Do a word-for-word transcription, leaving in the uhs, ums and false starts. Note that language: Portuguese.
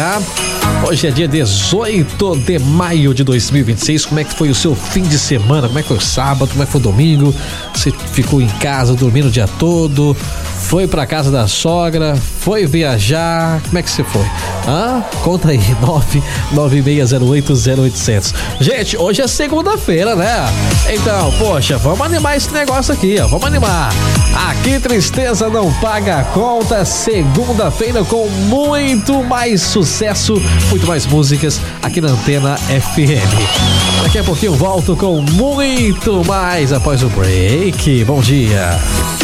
Hoje é dia dezoito de maio de dois mil e vinte e seis. Como é que foi o seu fim de semana? Como é que foi o sábado? Como é que foi o domingo? Você ficou em casa dormindo o dia todo? Foi pra casa da sogra? Foi viajar? Como é que você foi? Ah, conta aí, nove nove seis zero oito zero oito zero zero. Gente, hoje é segunda-feira, né? Então, poxa, vamos animar esse negócio aqui, ó. Vamos animar. Aqui tristeza não paga a conta. Segunda-feira com muito mais sucesso, muito mais músicas aqui na Antena F M. Daqui a pouquinho eu volto com muito mais após o break. Bom dia.